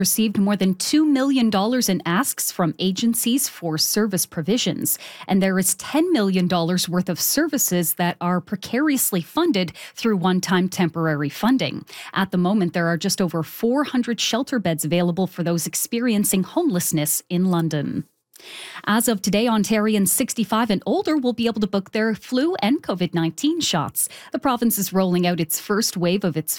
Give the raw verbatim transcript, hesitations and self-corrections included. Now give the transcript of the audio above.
received more than two million dollars in asks from agencies for service provisions, and there is ten million dollars worth of services that are precariously funded through one-time temporary funding. At the moment, there are just over four hundred shelter beds available for those experiencing homelessness in London. As of today, Ontarians sixty-five and older will be able to book their flu and COVID nineteen shots. The province is rolling out its first wave of its